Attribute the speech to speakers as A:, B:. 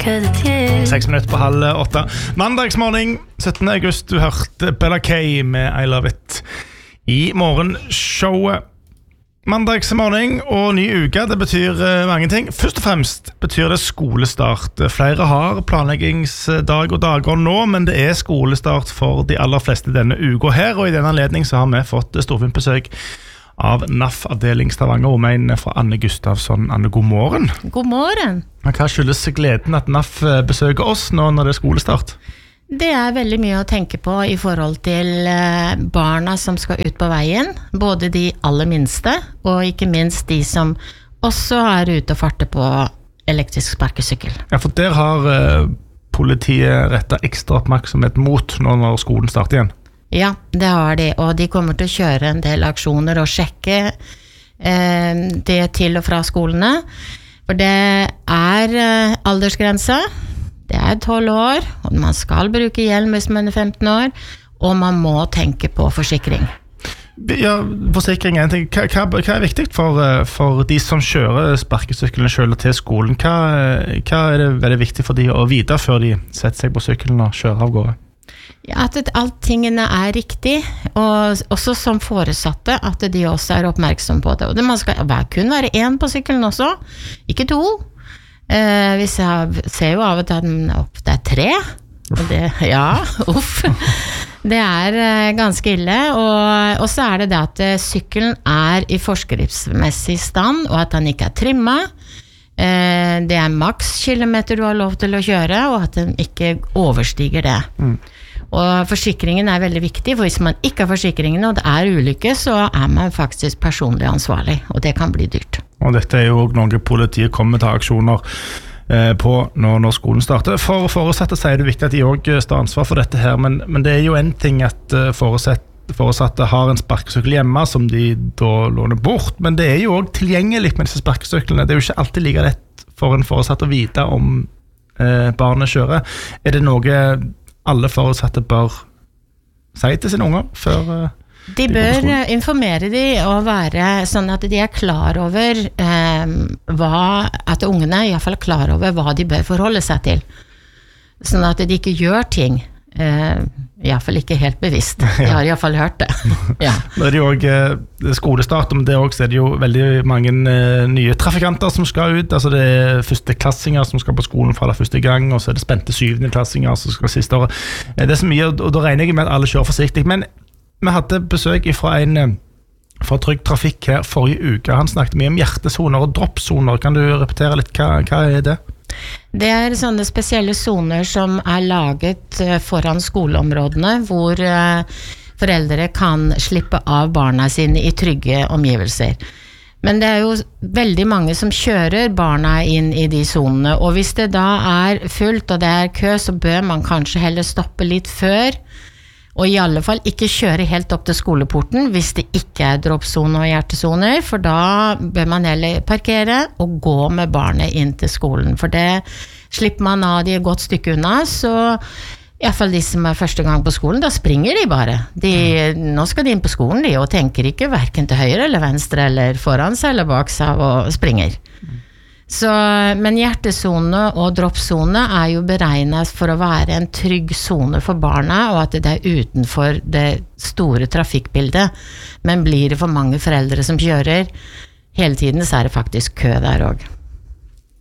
A: 6 minutter på 7:30. Mandagsmorgen, 17. august, du hørte Bella Kay med I Love It i morgenshowet. Mandagsmorgen og ny uke, det betyr mange ting. Først og fremst betyr det skolestart. Flere har planleggingsdag og dager nå, men det er skolestart for de aller fleste denne uka her, og i denne anledning så har vi fått storfint besøk av NAF-avdeling Stavanger Omegn fra Anne Gustavsson. Anne, god morgen.
B: God morgen.
A: Hva skyldes gleden at NAF besøker oss nå når det er skolestart?
B: Det er veldig mye å tenke på i forhold til barna som skal ut på veien, både de aller minste, og ikke minst de som også er ute og farter på elektrisk sparkesykkel.
A: Ja, for der har politiet rettet ekstra oppmerksomhet mot nå når skolen starter igjen.
B: Ja, det har de, og de kommer til å kjøre en del aksjoner og sjekke det til og fra skolene, for det er aldersgrense. Det er 12 år, og man skal bruke hjelm hvis man er 15 år, og man må tenke på forsikring.
A: Ja, forsikring er en ting. Hva er viktig for de som kjører sparkesyklene selv til skolen? Hva er det veldig viktig for de å vite før de setter seg på sykkelen og kjører av gårde?
B: Ja, at alt tingene er riktig, og også som foresatte, at de også er oppmerksom på det. Og man skal kun være en på sykkelen også, ikke 2. Vi ser jo av og til at det er 3, og det, ja, uff. Det er ganske ille, og så er det at sykkelen er i forskriftsmessig stand, og at den ikke er trimmet. Det er maks kilometer du har lov til å kjøre, og at den ikke overstiger det. Og forsikringen er veldig viktig, for hvis man ikke har forsikringen, og det er ulykke, så er man faktisk personlig ansvarlig, og det kan bli dyrt.
A: Og dette er jo noe politiet kommer til aksjoner på når skolen starter. For foresatte så er det viktig at de også står ansvar for dette her, men det er jo en ting at foresatte har en sparkesykkel hjemme som de da låner bort, men det er jo også tilgjengelig med disse sparkesyklene. Det er jo ikke alltid like lett for en foresatt å vite om barnet kjører. Er det noe alle foresatte bør si til sine unger før
B: de bør informere de og være sånn at de er klar over at ungene er i hvert fall klar over hva de bør forholde seg til, sånn at de ikke gjør ting i hvert fall ikke helt bevisst. Jeg har i hvert fall hørt det. Ja.
A: Nå er det jo også skolestart, men det er det jo veldig mange nye trafikanter som skal ut. Altså det er førsteklassinger som skal på skolen fra det første gang, og så er det spente 7.-klassinger som skal siste året. Det er så mye, og da regner jeg med at alle kjører forsiktig. Men vi hadde besøk fra fra Trygg Trafikk her forrige uke. Han snakket mye om hjertesoner og droppsoner. Kan du repetere litt? Hva er det?
B: Det er sånne spesielle zoner som er laget foran skoleområdene, hvor foreldre kan slippe av barna sine i trygge omgivelser. Men det er jo veldig mange som kjører barna inn i de zonene, og hvis det da er fullt og det er kø, så bør man kanskje heller stoppe litt før, og i alle fall ikke kjøre helt opp til skoleporten hvis det ikke er droppzone og hjertezoner, for da bør man heller parkere og gå med barnet inn til skolen, for det slipper man av de et godt stykke unna, så i hvert fall de som er første gang på skolen, da springer de bare. Nå skal de inn på skolen, og tenker ikke hverken til høyre eller venstre, eller foran seg eller bak seg, og springer. Men hjertezone og droppzone er jo beregnet for å være en trygg zone for barna, og at det er utenfor det store trafikkbildet. Men blir det for mange foreldre som kjører hele tiden, så er det faktisk kø der også.